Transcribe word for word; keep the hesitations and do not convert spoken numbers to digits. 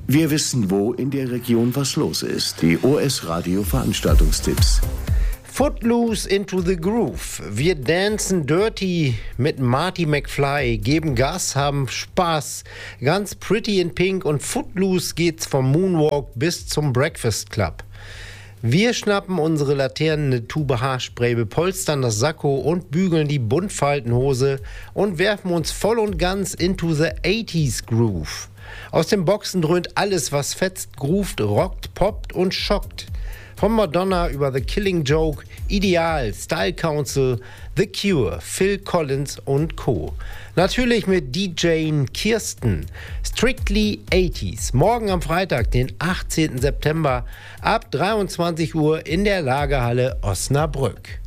Wir wissen, wo in der Region was los ist. Die O S-Radio-Veranstaltungstipps. Footloose into the Groove. Wir dancen dirty mit Marty McFly, geben Gas, haben Spaß. Ganz Pretty in Pink und Footloose geht's vom Moonwalk bis zum Breakfast Club. Wir schnappen unsere Laternen, eine Tube Haarspray, bepolstern das Sakko und bügeln die Buntfaltenhose und werfen uns voll und ganz into the eighties Groove. Aus den Boxen dröhnt alles, was fetzt, groovt, rockt, poppt und schockt. Von Madonna über The Killing Joke, Ideal, Style Council, The Cure, Phil Collins und Co. Natürlich mit D J Kirsten. Strictly eighties. Morgen am Freitag, den achtzehnten September ab dreiundzwanzig Uhr in der Lagerhalle Osnabrück.